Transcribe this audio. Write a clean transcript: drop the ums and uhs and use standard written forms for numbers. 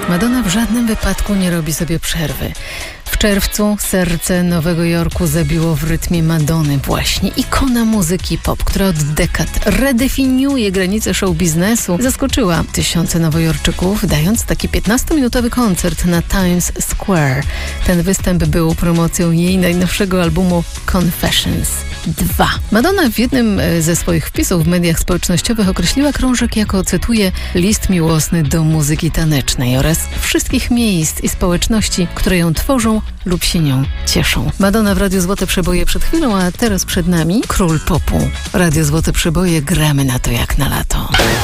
Madonna w żadnym wypadku nie robi sobie przerwy. W czerwcu serce Nowego Jorku zabiło w rytmie Madonny, właśnie ikona muzyki pop, która od dekad redefiniuje granice show biznesu. Zaskoczyła tysiące nowojorczyków, dając taki 15-minutowy koncert na Times Square. Ten występ był promocją jej najnowszego albumu Confessions 2. Madonna w jednym ze swoich wpisów w mediach społecznościowych określiła krążek jako, cytuję, list miłosny do muzyki tanecznej oraz wszystkich miejsc i społeczności, które ją tworzą lub się nią cieszą. Madonna w Radiu Złote Przeboje przed chwilą, a teraz przed nami król popu. Radio Złote Przeboje, gramy na to jak na lato.